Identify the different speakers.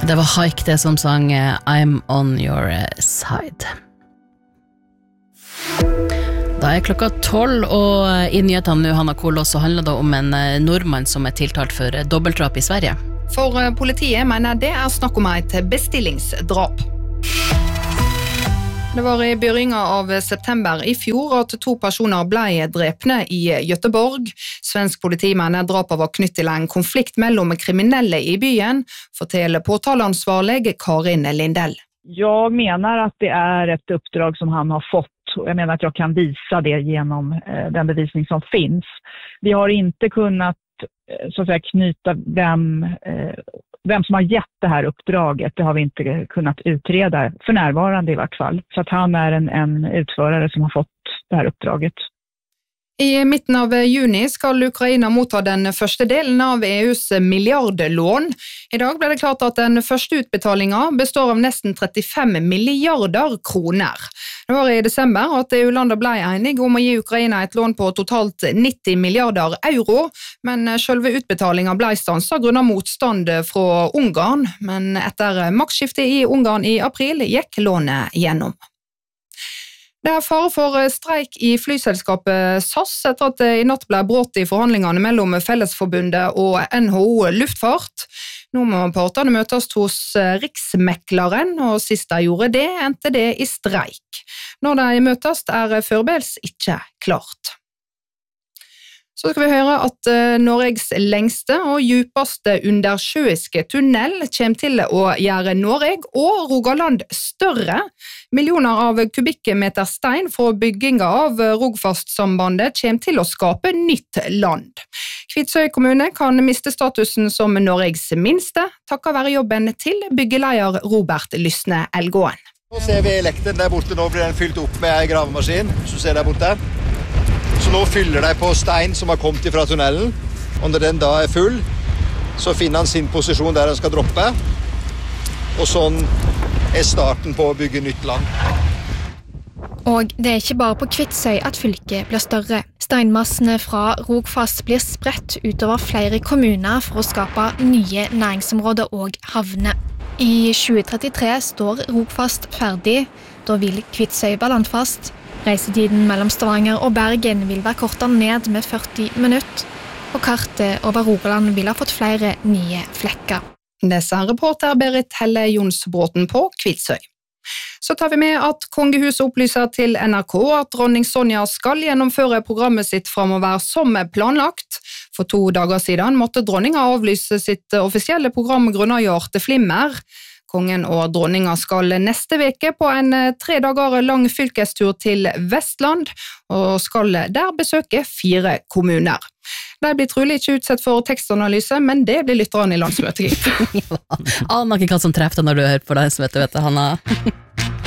Speaker 1: Det var Haik det som sang I'm on your side. Da klokka 12, og I nyhetene nå, Hanna Kolås, så handler det om en nordmann som tiltalt for dobbeltdrap I Sverige.
Speaker 2: For politiet mener det snakk om et bestillingsdrap. Det var I begynnelsen av september I fjor at 2 personer ble drepne I Göteborg. Svensk politi mener drapet var knyttet til en konflikt mellom kriminelle I byen, forteller påtaleansvarlig Karin Lindell.
Speaker 3: Jag menar att det ett uppdrag som han har fått. Jag menar att jag kan visa det genom den bevisning som finns. Vi har inte kunnat så att säga knyta vem som har gett det här uppdraget. Det har vi inte kunnat utreda för närvarande I vart fall. Så att han en utförare som har fått det här uppdraget.
Speaker 2: I mitten av juni skal Ukraina motta den første delen av EUs milliardlån. I dag ble det klart at den første utbetalingen består av nesten 35 milliarder kroner. Det var I desember at EU-landet ble enige om å gi Ukraina et lån på totalt 90 milliarder euro, men selve utbetalingen ble stanset grunnet motstand fra Ungarn. Men etter maktskiftet I Ungarn I april gikk lånet gjennom. Det fare for streik I flyselskapet SAS etter at det I natt ble brudd I forhandlingene mellom Fellesforbundet og NHO Luftfart. Nå må partene møtes hos Riksmekleren, og sist de gjorde det, endte det I streik. Når de møtes foreløpig ikke klart. Så skal vi høre at Norges lengste og djupeste undersjøiske tunnel kommer til å gjøre Norge og Rogaland større. Millioner av kubikkmeter stein fra bygginga av Rogfast-sambandet kommer til å skape nytt land. Kvitsøy kommune kan miste statusen som Norges minste, takket være jobben til byggeleier Robert Lysne Elgåen.
Speaker 4: Nå ser vi elekteren der borte, nå blir den fylt opp med en gravemaskin, som ser der borte. Så nå fyller de på stein som har kommet fra tunnelen, og når den da full, så finner han sin posisjon der han skal droppe, og sånn starten på å bygge nytt land.
Speaker 5: Og det ikke bare på Kvitsøy at fylket blir større. Steinmassene fra Rogfast blir spredt utover flere kommuner for å skape nye næringsområder og havner. I 2033 står Rogfast ferdig, da vil Kvitsøy være landfast. Reisetiden mellom Stavanger og Bergen vil være kortet ned med 40 minutter, og kartet over Rogaland vil ha fått flere nye flekker.
Speaker 2: Det sa reporter Berit Helle Jonsbråten på Kvitsøy. Så tar vi med at Kongehuset opplyser til NRK at dronning Sonja skal gjennomføre programmet sitt fremover som planlagt. For 2 dager siden måtte dronninga avlyse sitt offisielle program grunnet hjerteflimmer. Kongen og dronninga skal neste veke på en 3 dager lang fylkestur til Vestland, og skal der besøke 4 kommuner. De blir trolig ikke utsatt for tekstanalyse, men det blir lytterne I landsmøtet.
Speaker 1: Aner ikke hva som treffer når du hører på det, vet du, Hanna.